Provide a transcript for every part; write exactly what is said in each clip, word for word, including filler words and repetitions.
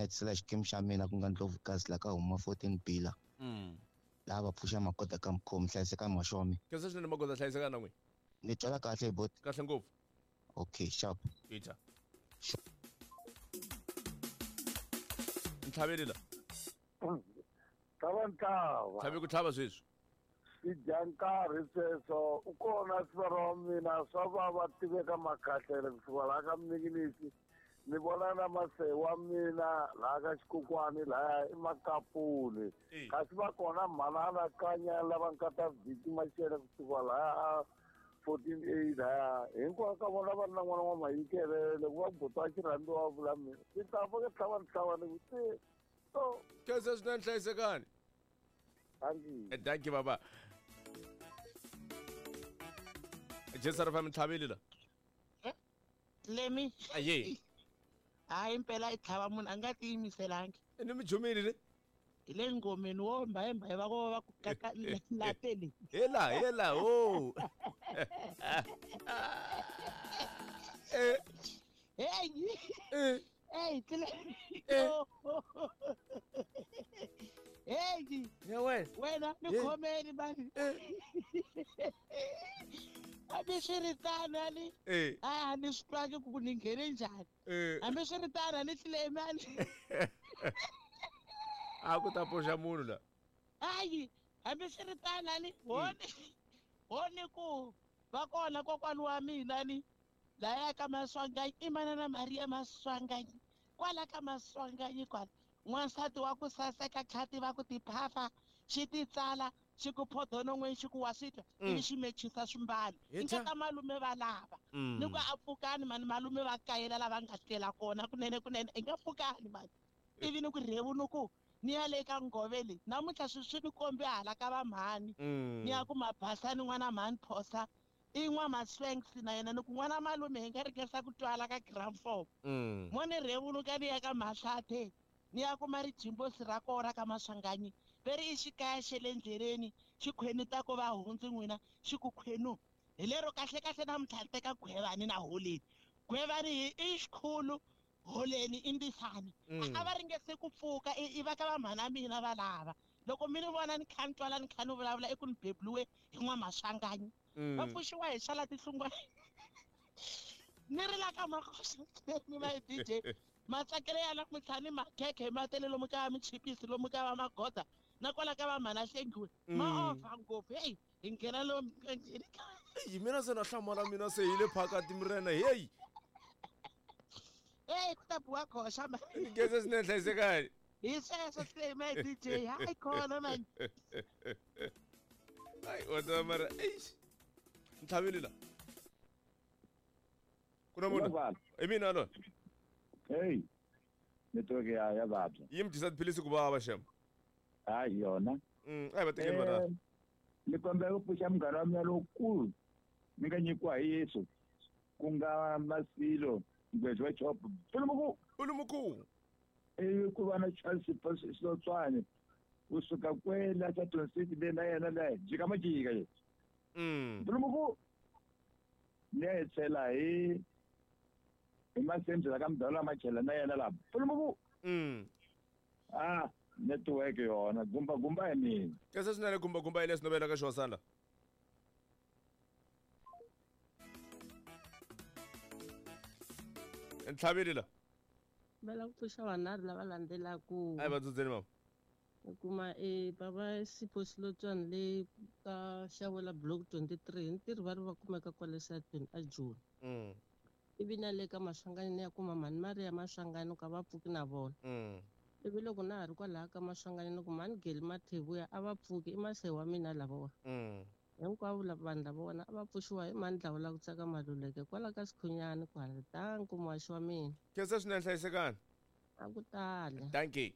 net slash kim xa mina ku nga Ndlovukazi la ka huma fourteen bila Mm. lava pfuxa magoda ka mkhomi hlayiseka Maxome. Kese swinene magoza hlayiseka na n'we. Ni twala kahle bot. Kahle ngopfu. Okay, sharp. Ita. Ntlhavelela. Ntava Thabe ku tlhava sweswi. swi dya nkarhi sweswo u kona sivara wa mina swa vava tiveka makhahlele kusuka laha ka Mninginisi ni vona na masei wa mina laha ka Xikokwani laya i Makapule kasi va kona mhanana kanya lava nkata vhiki maxele kusuka laya fourteen a laya hinkwavo ka vona va ri na n'wana wa Mahikele loko va botwa xirhandziwa wa vula mina swi ta va ke tlhava ni tlhava ni ku so Kese swinene hlayisekani. Thank Thank you baba. Jesa ra fa mtlhavelela. Lemi. Aye. Hayi impela itlhava munhu a nga tiyimiselangi. Ni mi jomini le? Hi le ngomeni wo mba mba va ko va ku kaka lateli. Hela hela oh. Eh. Hey. Eh. Hey, tile. Hey. Ya wena. Wena ni khomeni bani. Abishiritana ni. Eh. Ah, ni sitwake ku ni nghene njhani. Eh. Abishiritana ni tlele mani. A ku ta poxa munhu la. Hayi, abishiritana ni. Woni. Woni ku va kona kokwani wa mina ni. Laya ka Maswanganyi i manana Maria Maswanganyi kwala ka Maswanganyi kwala n'wansati wa ku saseka khati va ku tiphafa xi ti tsala xi ku phodono n'we xi ku wa switwa ivi xi mechisa swimbalo inka ka malume va lava ni ku a pfukani mani malume va kayela lava nga tlela kona kunene kunene i nga pfukani mani ivi ni ku rhevu ni ku ni ya le ka ngove leyi namuntlha swi swi ni kombe hala ka va mhani ni ya ku mabasani n'wana mhani Phosa in'wa maswanks na yena ni ku n'wana malume hi nga ringesa ku twala ka ground floor mo ni revuluka ni ya ka Mahlathe ni ya kuma rijimbosi ra kora ka Maswanganyi veri i xikaya xe le ndleleni xikhweni ta ku va hundzi n'wina xi ku khwenu hi lero kahle kahle namuntlha ni teka Khwevani na Holeni Khwevani i xikhulu Holeni i Mbisani a va ringese ku pfuka i va ka va mhana mina va lava loko mi ni vona ni kha ni twala ni kha ni vulavula i ku ni bebuliwe hi n'wamaswanganyi va pfuxiwa hi xala tihlungwa ni ri la ka makosa ni va D J matsakelo ya namuntlha ni makhekhe ma tele lomu ka michipisi lomu ka va magoda na kwala ka va mhana Hlengiwe ma ofha ngopfu hey hi nghena lomu Yi mina se na hlamala mina se hi le phakati mirena hey hey ku ta buwa khoxa ma Kese swinene hlayisekani. hi sweswo swi ma D J hayi khona man Ai wata mara eish. Ntlhavelela. Kuna munhu. I mina lo. Hey. Network ya ya babza. Yi mi dyisa tiphilisi ku vava sham. Hayi yona. Mm, ai va tekeli va. Ni kombela ku pfuxa munghana wa mina lowukulu mi nga nyikiwa hi Yesu ku nga Masilo ngwetsi wa chop Pulumuku Pulumuku i ku va na Charles Silotswane kusuka kwela ka twenty-six le na yena le jika majika ye mm Pulumuku ne tsela hi hi masendla ka mdala machela na yena la Pulumuku mm ah network yona gumba gumba ya mina Kese swinene gumba gumba ile sinovela ka Xosanda. Ntlhavelela. Bela ku pfuxa vanharhu lava landzelaku Ai va tsutseni mama. kuma e baba Sipho Silotswane le ka Xawela block twenty-three ntirho va ri va kumeka kwale sayitini a Joni Mm. ivi na le ka Maswanganyi ni ya kuma mani Maria Maswanganyi ka va pfuki na vona Mm. ivi loko na ha ri kwalaha ka Maswanganyi ni ku mani Geli Mathevuya a va pfuki i masei wa mina lavawa Mm. hinkwavo lava vanhu lava vona a va pfuxiwa hi mani Dlawula ku tsaka Maluleke kwala ka Sikhunyani kwala tani kumaxi wa mina Kese swinene hlayisekani. a ku tala Thank you.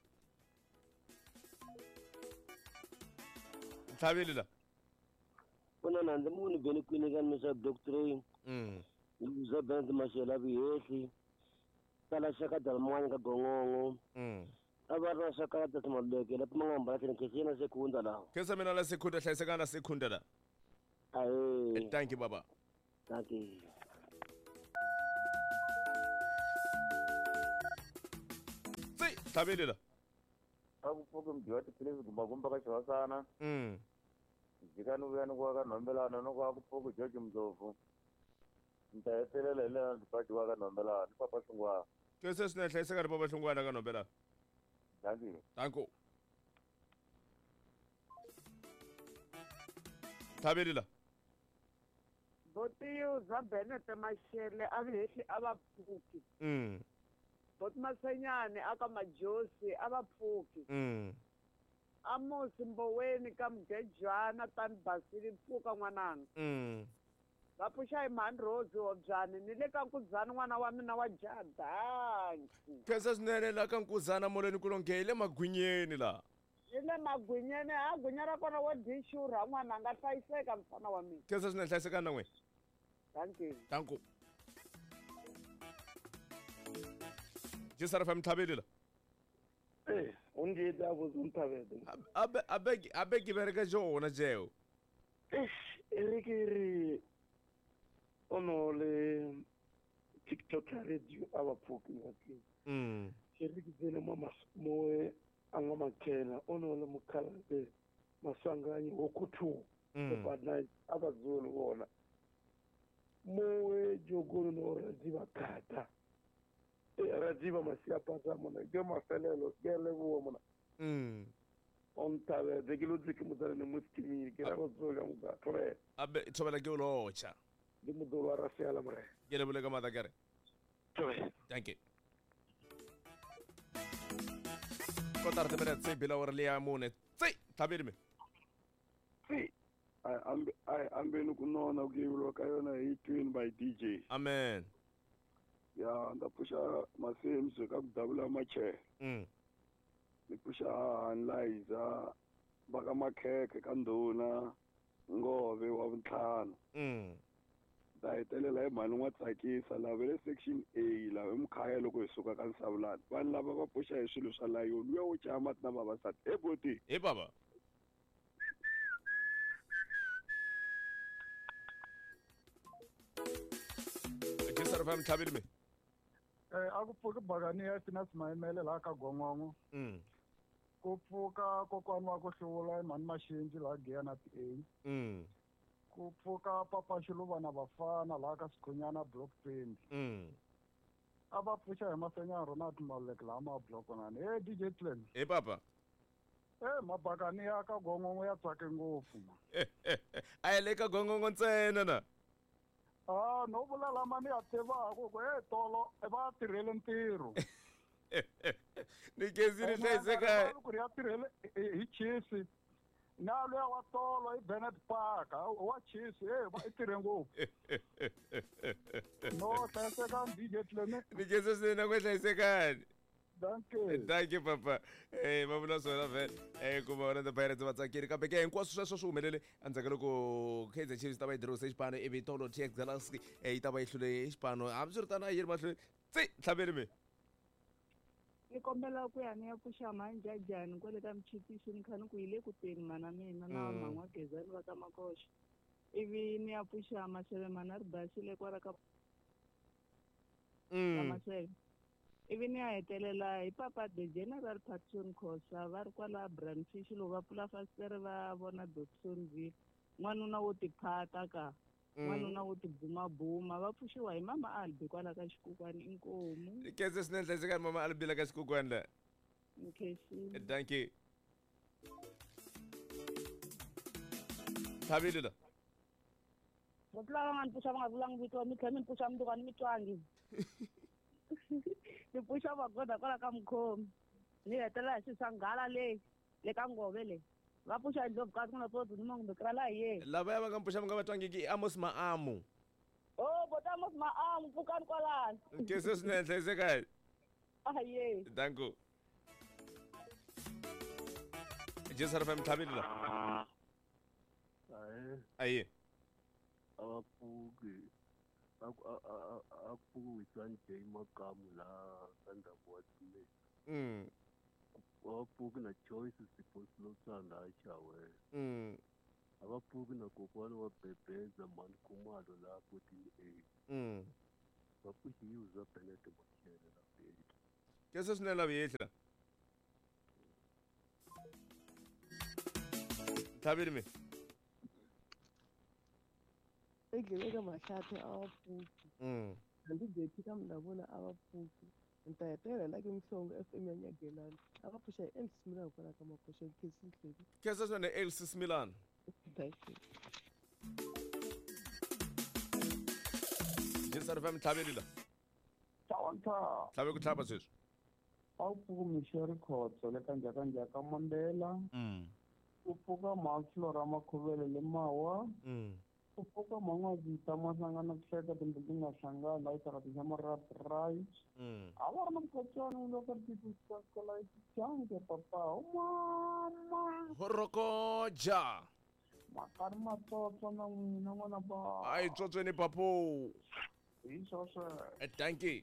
Ntlhavelela. Kuna nandzi munhu beni kwini ka misa doctrine Mm. uza bende mashela bihehli kala shaka dalmwani ka gongongo Mm. abara shaka ta Maluleke la mangamba tene kesena sekunda la Kese mina la sekunda hlayisekana sekunda la. aye Thank you baba. thank you tsi hlabelela akupfuke mdiwa tiphilisi kumba kumba ka xivasana mm jikani vuyani kwa ka nombelana no kwa kupfuke George Mdlovu ni ta hetelela hi lena ndipadiwa ka nombelana ni papa Hlungwana ke se sine hlayiseka ri baba Hlungwana ka nombela danki danko hlabelela botiyo za Benete Mashele a vi hehli a va pfuki mm boti Masenyane aka Majosi a va pfuki mm Amosi Mboweni ka Mgejwana tani Basili pfuka n'wananga mm va pfuxa hi Mhani Rose Hobyani ni le ka Nkuzani n'wana wa mina wa Jadanki ke se swinene la ka Nkuzana Molweni Kulonge le magwinyeni la ni le magwinyeni a gwinya ra kona wo dixurha n'wana nga hlayiseka mfana wa mina ke se swinene hlayiseka na n'wina danki danko jisara fam hlabelela eh ungiti akuzumthabede abe abe abe ke bereka jona jeo eish erikiri ono le TikTok radio abapfuki ngati mm erikizele mama moe angamakela ono le mukhalade masanganyi okuthu mm bad abazulu bona moe jogolo no radziva kata e radziva masiapata mona ke mafelelo ke lebuwa mona mm on tabe de kilo dziki mudale ne muskimi ke la bozola muga tore abe thobela ke ulocha di mudolo arasiala mre ke le bulega mata kare tore thank you kotar te beret se bila ora lia mone tsi tabirme si ai ambe ai ambe no kunona ukuyilo kayona hi twin by D J amen ya ndapusha masemse ka kudabula mache mm nipusha anlaiza baka makheke ka nduna ngove wa vuntlhanu mm ta hetelela hi mhani n'wa tsakisa la vele section A la emkhaya loko hi suka ka Nsavulani vanhu lava va pusha hi swilo swa layoni uya wo chaya mati na vavasati eboti e baba jisara fam tabirme eh akupfuka bakani ya sina simayimele la ka Gongongo mm ku pfuka kokwani wa ku hluvula Mhani Maxinji la giya na ti A mm ku pfuka papa Xiluva na vafana la ka Sikhunyana block twenty mm a va pfuxa hi Masenyana Ronald Maluleke la ma block nani eh D J Clan e baba eh mabakani ya ka Gongongo ya tsake ngopfu a le ka gongongo ntsena na ah no vula lama ni ya tivaka ku eh tolo va tirhele ntirho ni kezini hlayiseka ku ri ya tirhele hi chisi na loya wa tolo hi Bennett Park wa chisi eh va tirhe ngopfu no hlayiseka D J Clan ni keze sina ku hlayisekani danke thank you papa eh mavula swona vel eh ku vona the pirates va tsakile kambe ke hinkwaswo sweswo swi humelele endzhaku loko Kaizer Chiefs ta va yi dirise xipano ivi tolo T X Galaxy eh yi ta va yi hlule xipano hambiswiritano a yi ri mahlweni tsi tlhaveli mi ni kombela ku ya ni ya pfuxa manjajani kwale ka Mchipisi ni khani ku yile ku teni mana mina na mangwa Gezani va ka Makosha ivi ni ya pfuxa Mashele mana ri basile kwala ka mm Mashele ivi ni ya hetelela hi papa the General Patson Khosa va ri kwala Brandfish loko va pfula fasitere va vona Dobson Ville n'wanuna wo tiphata ka n'wanuna wo tibumabuma va pfuxiwa hi mama Albi kwala ka Xikokwani inkomu keze swinene hlayisekani mama Albila ka Xikokwani la nkexini thank you tlhaveli la va pfula va nga ni pfuxa va nga vulangi vito mi tlhela mi ni pfuxa mundzuku a ni mi twangi ni pfuxa vagoda kwala ka Mukhomi ni hetelela hi swisanghala leyi le ka Ngove leyi va pfuxa hi Ndlovukati ku na tsotsi ni mangu bekira la hi yena lavaya va nga mpfuxa mi nga va twangiki i Amos Maamu o botamos maamu pfukani kwalani keze swinene hlayisekani aye thank you jisara fam tlhaveli la ai aye abapfuki akupfuki witwan day makamu la kandabu wa tile mm abapfuki na choice siphosi tsanda achawe mm abapfuki na kokwani wa Bebeza mani Khumalo la fourteen A mm bapfuki yuza Benete Mashele la pedi keze swinene la vuyehla Tlhabile me. Endleleni kamahlathi awaphuki Mm. andizethi kamndabona abaphuki nta hetelela ke mhlongo F M ya Nyagelani akaphusha i-L C Milan kwala kamakosha nkesihleki Ke se sone L C Milan. thank you Jinsar fam Tlhabile la. Tawanta Tlhabe ku tlhapa sweswi. awupfuka mixeri khotso le ka njhaka njhaka Mandela Mm. u pfuka Maflora Makhuvele le mawa Mm. u pfuka Mangwazita mahlangana ku hleka timbi ti nga hlangana la itara ti xama ra right Mm. a va ri na mukhotswana loko ti ti sakela jange papa o mama Horokoja. makari matsotso na n'wina n'wana ba Ai tsotsweni papo. hi swoswe Eh, dankie.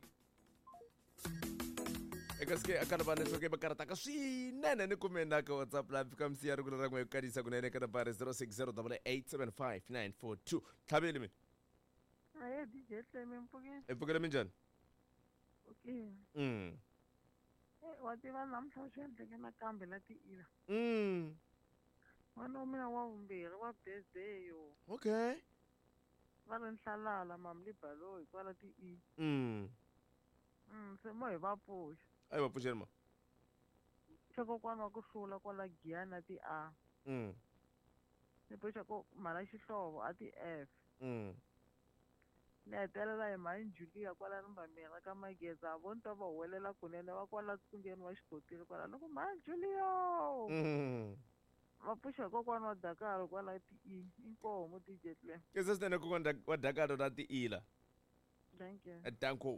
Eka ske akarabane tsoke bakarata ka swinene ni kumena ka WhatsApp live fika msiya ri ku ra n'we kadisa kunene ka nambara zero six zero eight eight seven five nine four two. Tlhabile me. aye D J Hleme mpfukeni Epfukela minjani? okay Mm. eh wa tiva namuntlha swi endleke nakambe la tiila Mm. n'wana wa mina wa vumbirhi wa birthday yo Okay. va ri nhlalala mamli balo hi kwala ti-e Mm. mm se mo hi va pfuxa Ai va pfuxeni ma. xa kokwana wa ku hlula kwala giyana ti-a Mm. ni pfuxa ko mhala xihlovo a ti-f Mm. ni hetelela hi mhani Julia kwala Rimbamira ka Mageza vo ni twa va huwelela kunene va kwala tsungeni wa xikotini kwala loko mhani Julia Mm. va pfuxa kokwana wa Dakaro kwala ti-e inkomo D J Hleme Ke se sinene ku konda wa dakaro na tiila. thank you Eh, danko.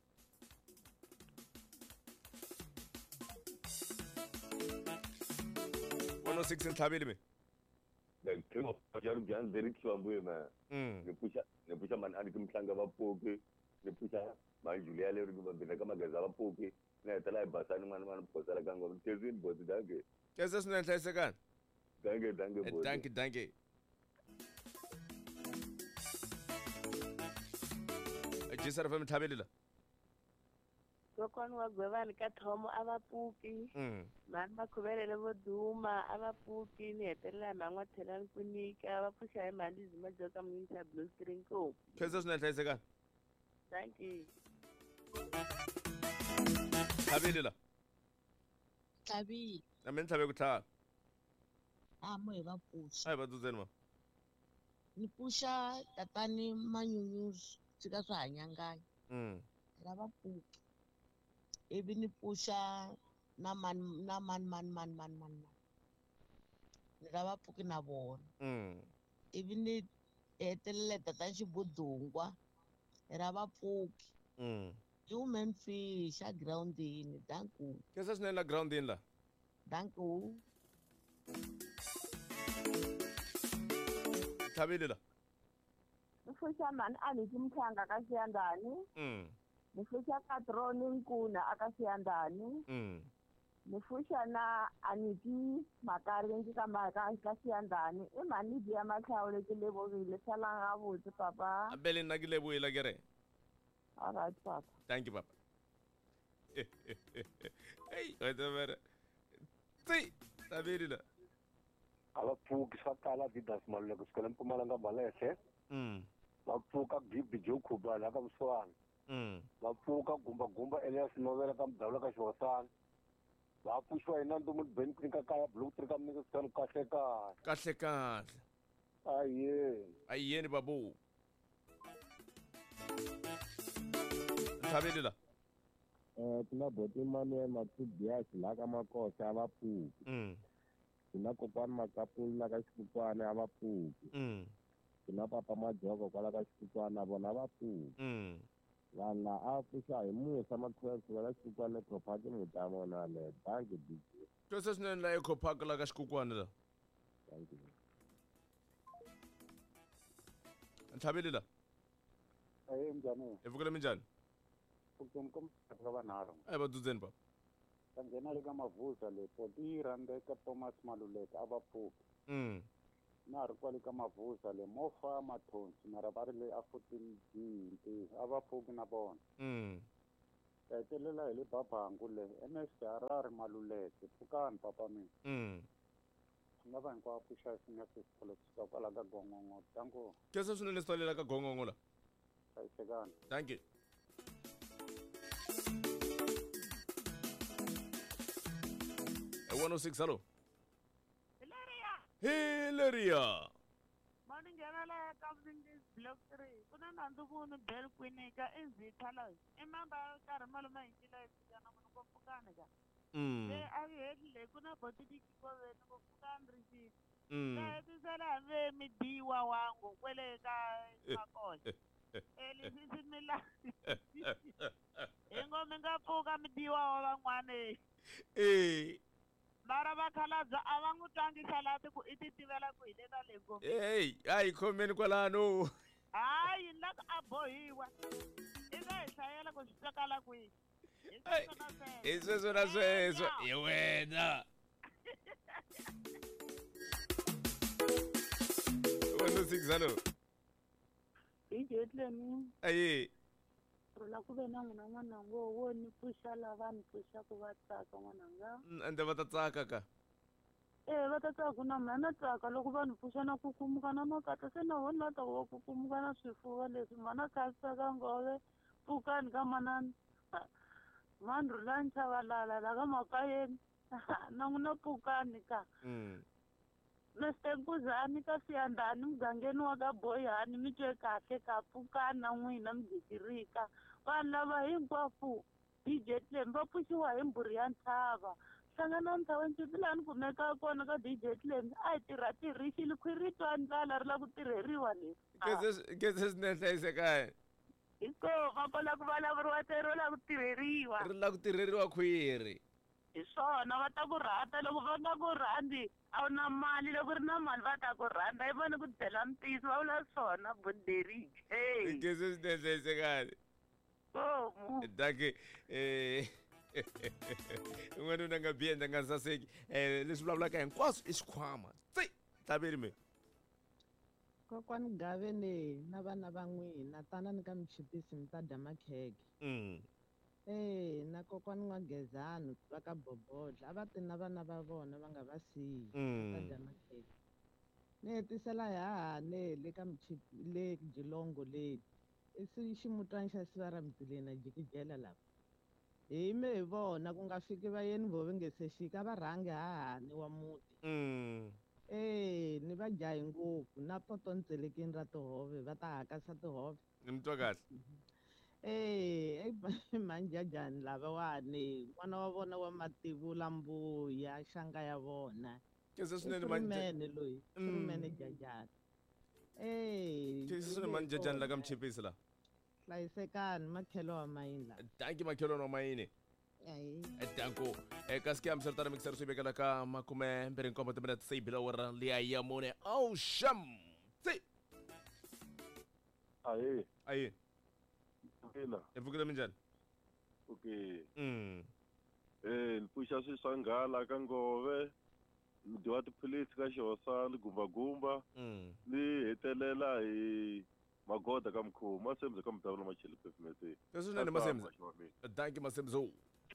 one oh six Tlhabile me. The king of Pajaru Jan, very clear, man. Mm. The pusher, the pusher man, and the Klanga Poke, the pusher, my Julia, the Nagamagaza Poke, Natala Basan, man, man, Posalagang of Tezin, but the Danke. Ke se sinene tlha second. Danke, Eh, Danke, dankie, dankie. Eh, Jinsar fam Tlhabile la. kokwana wa Gwevani ka Thomo a va pfuki Mm. mhani Makhuvelele vo duma a va pfuki ni hetelela mhani wa Thelani ku nyika va pfuxa hi mhani Zima Joka Mnisa Blue String Nkomo Ke se sinene tlha second. thank you Tlhabile la. Tlhabile Na me tlhabe ku tlhapa. a mo hi va pfuxa Ai va tsotseni ma. ni pfuxa tatani Manyunyuzi tshika swi hanyanganya Mm. ra va pfuki ivi ni pfuxa na mani na mani mani mani mani mani mani ni ra va pfuki na vona Mm. ivi ni hetelele tatani Xibudungwa ra va pfuki Mm. human fish a girawundini danku Ke se sinene la groundini la. danku Tlhabile la. ni pfuxa mhani Aniki Mhlanga ka Xiyandani Mm. ni pfuxa Katroni Nkuna aka Xiyandani Mm. ni pfuxa na Aniki Makarenji ka maka ka Xiyandani i mhani Lydia Matlhawu ke lebogile salang gabotse papa Abele nna ke leboela ke re. all right papa Thank you, Papa. Hey, wait a minute. See, Tlhabile la. abapfuki saqala Vidas Maluleke sikole Mpumalanga Malese Mm. bapfuka Bibi Joe Khubala ka Mswana Mm. bapfuka Gumba Gumba Elias Novela ka Mdawula ka Xihosana bapfuxiwa hi Nandumu Ben Trinka kaya Blue Trinka Mnisa Stan kahle kahle Kahle kahle. aye Ayeni babu. Tlhabile la. Eh, kuna boti Manuel Matubias la ka Makosa a va pfuki Mm. kuna kokwani Makapula la ka Xikukwana a va pfuki Mm. kuna papa Majoko kwala ka Xikukwana vona va pfuki Mm. vanhu la a pfuxa hi Musa Makhwetsi va la Xikukwana propati mutamona le bangi D J Ke se sinene la Eco Park la ka Xikukwana la. thank you Tlhabile la. aye njhani Epfukela minjani? pfukeni ka mphakathi ka vanharhu Ai va tsotseni Papa. ka nghena le ka Mavuza le forty rand eka Thomas Maluleke a va pfuki Mm. na ha ri kwale ka Mavuza le mofa mathonsi mara va ri le a fourteen B ntiho a va pfuki na vona Mm. ka hetelela hi le Babangu le N S Harare Maluleke pfukani papa mina Mm. nga va hinkwavo puxa singa sisipholo kusuka kwala ka gongongo tanku ke se swinene sitalela ka gongongo la hlayisekani thank you one oh six hello Hilaria Hilaria mani nghena la ka Mlingis block three ku na nandzu muni bel kwini ka Izitha la i mamba karhi malume hi ncila esikana munhu ko pfukani ka mm se a yi heli le ku na botitiki koveni ko pfukani rixini mm se tisela ve mi biwa wangu kwele ka Makola elisi mila ingo mi nga pfuka mi biwa wa van'wana eh mara vakhalabya a va n'wi tlangisa lati ku i ti tivela ku hi le ka le ngomeni hey hayi khomeni kwalano hayi ni loko a bohiwa i nga hi hlayela ku swi twakala kwihi hi sweswo na sweswo hi wena one oh six hello hi jetleni aye la ku ve na n'wina n'wananga wo ni pfuxa lava ni pfuxaku va tsaka n'wananga ende va ta tsaka ka eh va ta tsaka na mina na tsaka loko vanhu pfuxa na kukumuka na makata se na wona ta wo kukumuka na swifuva leswi mana khasaka ngove pfukani ka manani mandru lancha valala la ka makayeni na n'wina pfukani ka Mister Nkuzani ka Siyandhani mugangeni wa ka Boyani mi twe kahle ka pfukani na n'wina migingirika vanhu lava hinkwavo hi Jetlem va pfuxiwa hi mbhuri ya ntshava hlangana ntshaveni xiti laha ni kumeka kona ka D J Jetlem a hi tirha tirhixile khwiritwa ndlala ri la ku tirheriwa leswi kese swinene hlayisekaya hiko va kola ku vulavuriwa tero la ku tirheriwa ri la ku tirheriwa khwiri hi swona va ta ku rhata loko va nga ku rhandi a wu na mali loko ri na mali va ta ku rhanda i vone ku byela mpisi va vula swona bonderike hey kese swinene hlayisekaya komu danke eh n'wanuna nga biyenda nga saseki um leswi vulavulaka hinkwaswo i xikhwama tsi tlhaveli me kokwani Gavene na vana va n'wina tanani ka michipisi mi ta dya makheke eh na kokwani N'wagezani va ka Bobodla a va ti na vana va vona va nga va siyi va dya makheke ni hetisela hi hahane le ka michipi le Jilongo leti i ximutana xa siva ra Mtsileni na jikijela lava hi me hi vona ku nga fiki vayeni vo va nge se xika va rhangi hahani wa muti eh ni va jahi ngopfu na poto ntselekeni ra tihove va ta hakasa tihove ni mi twa kahle eh manjajani lavawani n'wana wa vona wa Mativula Mbuya xanga ya vona kese swinene mani loyi Freeman Jajani eh kese swinene manjajani la ka michipisi la hlayisekani makhelo wa mayini la danki makhelwana wa mayini danko kasi ke amsartana mixer swi vekela ka makume mbirhi nkombo timinete se yi bila wara liya ya mune au sham tsi aye aye ina i pfukile minjhani okay mm eh ni pfuxa swi swa nghala ka ngove ni dyiwa tiphilisi ka xihosana gumbagumba ni hetelela hi magoda ka mkhuva masembe ka mudavula macheli pefimete leswi swinene masembe danki masembe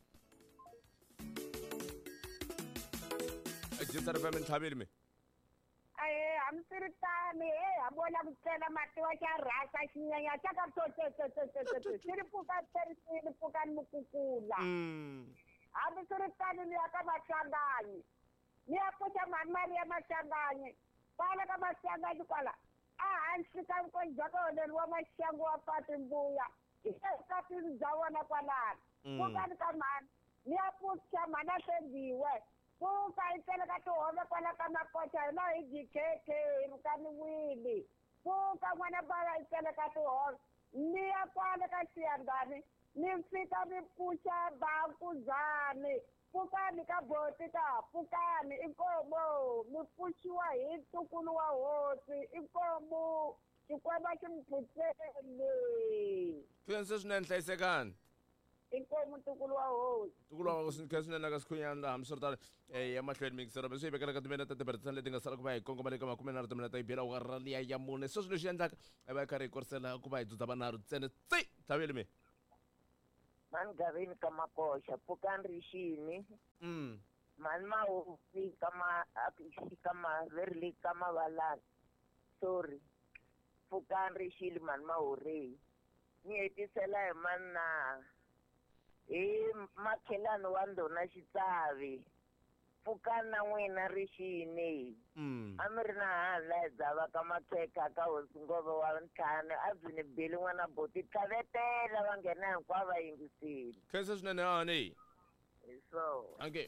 jisar fm nthaveli me aye hambiswiritano e ha vona ku tlela matiwa xa rhasa xinyanya xa ka tsotsotsotsotsotsotso xi ri pfuka terisini pfukani mukukula hambiswiritano ni ya ka Maxanganyi ni ya pfuxa mhani Maria Maxanganyi kwala ka Maxanganyi kwala a hansi ka nkondzakahoneni wa Maxangu wa Pati Mbuya ekatini bya vona kwalano pfukani ka mhani ni ya pfuxa mhani a Thendiwe pfuka hi tele ka tihove kwala ka Makocha hi la hi jikhekhe hi rukaniwile pfuka n'wana bava hi tele ka tihove ni ya kwale ka Siyandhani ni fika ni pfuxa Bankuzani pfukani ka Boti ka pfukani inkomo mi pfuxiwa hi ntukulu wa hosi inkomo xikwembu xi mi pfuxele khense swinene hlayisekani inkomo ntukulu wa hosi ntukulu wa hosi khense swinene ka sikhunyana laha hambiswiritano ya mahlweni mixerobe swi hi vekela ka timinete tiberetisani leti nga sala ku va hi kongomale ka makume nharhu timinete hi bira wara liya ya mune sweswi leswi endlaka hi va hi karhi hi korisela ku va hi dzudza vanharhu ntsene tsi tlhaveli me mani Gaveni ka Makoxa pfukani rixini mm manma o fi kama akisi kama verli kama wala sorry fukan rishil manma o re ni etisela manna e makhelano wando na xitsavi fukana n'wina rixini a mi ri na hala dzava ka makheka ka hosi ngova wa ntlhanu a byi ni beli n'wana boti tlhavetela va nghena hinkwavo va yingisile khensa swinene ani hi so ange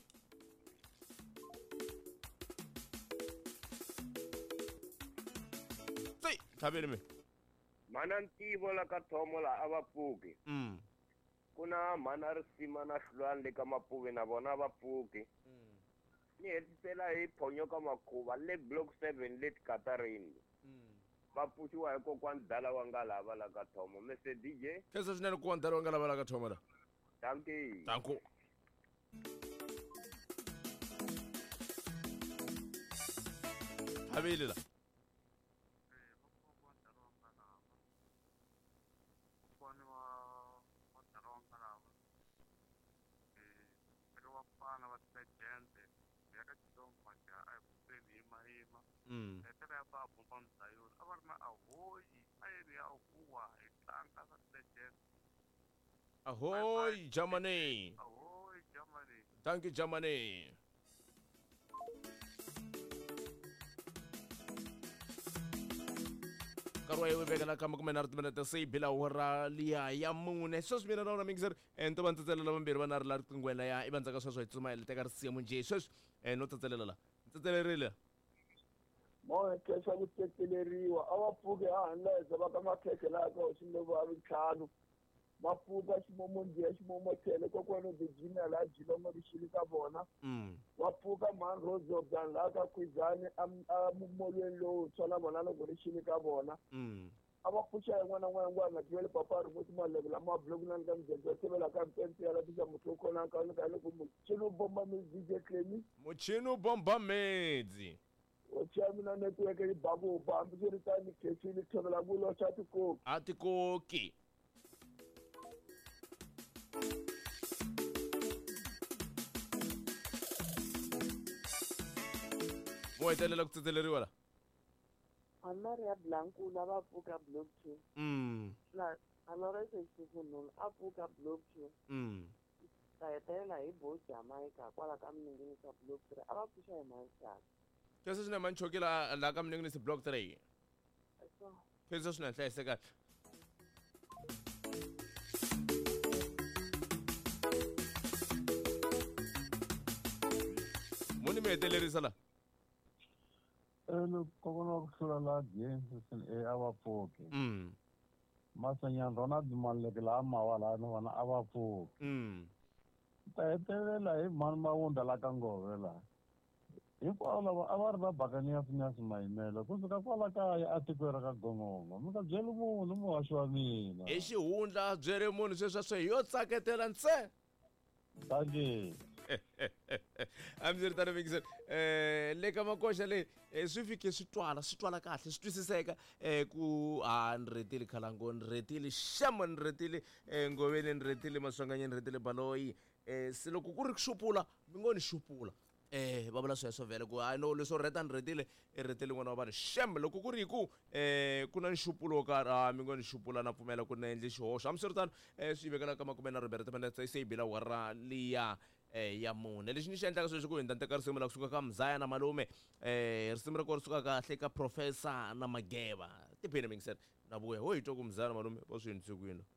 sei tlhaveli mi mana ntivo la ka thomo la a va pfuki mm ku na mhana risima na hlwani le ka mapuve na vona va pfuki ni hetisela hi phonyoka makhuva le block seven le tikatarini va pfuxiwa hi kokwani dala wa nga lava la ka thomo mister D J khensa swinene kokwani dala wa nga lava la ka thomo la tanki tanku tlhaveli la Mm. Etela ba bomba msayo. Abarna ahoy, ayri akuwa, itanka sa legend. Ahoy, Germany. Ahoy, Germany. Thank you, Germany. Karwa yewe vekala kama kuma nartu mana tasai bila wara liya ya mune sos mina na mixer ento ban tsela la mbere bana rla ngwela ya ibanza ka soswa tsuma ile tekar siya munje sos e no tsela la tsela rela mo kesa kutekeleriwa awapfuke ahandleza va ka makheke laha ka hosi lovo va vutlhanu mapfuka ximomondiya ximomothele kokwani virginia laha jilongo lixili ka vona va pfuka mhani rozobdan laha ka khwizani a mumolweni lowuntshwa na vona loko lixili ka vona a va pfuxa yin'wana n'wana n'wana nga tiveli papa rimoti maleko lama blokunani ka mudende wa tivela ka mpentsi ya latisa mutlhokonani ka ka loko muchini u bomba mi D J Clemi muchini u bomba medzi ocha mina network yi babu bambi swi ri tani khesini thovela ngulo xa tikoki a tikoki mo hetelela ku tsetseleriwa la Amaria Blanco na va pfuka block two. Mm. La alora se xifununu a pfuka block two. Mm. Ta hetelela hi bo Jamaica kwala ka mningini ka block three a va pfuxa hi manxaka. Kesa swina manchokela la ka mningini si block three. So Kesa swina hlayiseka Muni mi hetelerisa la Elo kokona kusula la James sin e abapoke. Mm. Masanya rona dumaleke la mawala no wana abapoke. Mm. Ta etelela hi mani mawunda la ka ngove la. Hinkwavo lava a va ri va bakaniya finyasi mayimelo kusuka kwala kaya a tiko ra ka gongongo mi nga byeli munhu muhaxi wa mina hi xihundla byere munhu sweswi swe yo tsaketela ntse tangi a mi ri tano mixer eh le ka makoxa le swi fike swi twala swi twala kahle swi twisiseka eh ku a ni retile khalango ni retile shama ni retile ngoveni ni retile maswanganye ni retile baloyi eh se loko ku ri ku xupula mi ngo ni xupula eh va vula sweswo vele ku hayi no leswo reta ni retile i retile n'wana wa vanhu shem loko ku ri ku eh ku na nxupulo wo karhi a mi ngo ni xupula na pfumela ku na endle xihoxo hambiswiritano eh swi vekela ka makume na ribere timinete se yi bila wara liya eh ya mune lexi ni xi endlaka sweswi ku hi ndanteka risimu la kusuka ka mzaya na malume eh risimu ra kona ri suka kahle ka professor na mageva tiphine mixer na vuya ho hi twa ku mzaya na malume va swi endlise kwini